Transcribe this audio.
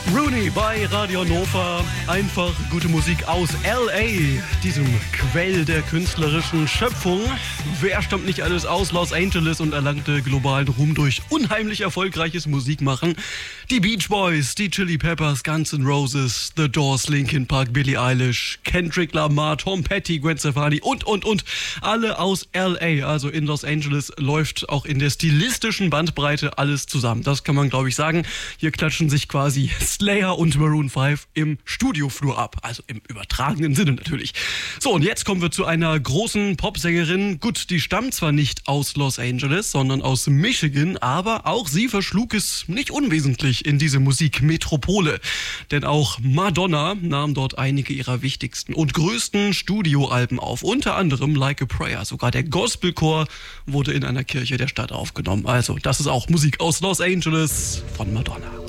Rooney bei Radio Nova. Einfach gute Musik aus L.A., diesem Quell der künstlerischen Schöpfung. Wer stammt nicht alles aus Los Angeles und erlangte globalen Ruhm durch unheimlich erfolgreiches Musikmachen? Die Beach Boys, die Chili Peppers, Guns N' Roses, The Doors, Linkin Park, Billie Eilish, Kendrick Lamar, Tom Petty, Gwen Stefani und. Alle aus L.A., also in Los Angeles, läuft auch in der stilistischen Bandbreite alles zusammen. Das kann man, glaube ich, sagen. Hier klatschen sich quasi Slayer und Maroon 5 im Studioflur ab. Also im übertragenen Sinne natürlich. So, und jetzt kommen wir zu einer großen Popsängerin. Gut, die stammt zwar nicht aus Los Angeles, sondern aus Michigan, aber auch sie verschlug es nicht unwesentlich in diese Musikmetropole. Denn auch Madonna nahm dort einige ihrer wichtigsten und größten Studioalben auf. Unter anderem Like a Prayer. Sogar der Gospelchor wurde in einer Kirche der Stadt aufgenommen. Also, das ist auch Musik aus Los Angeles von Madonna.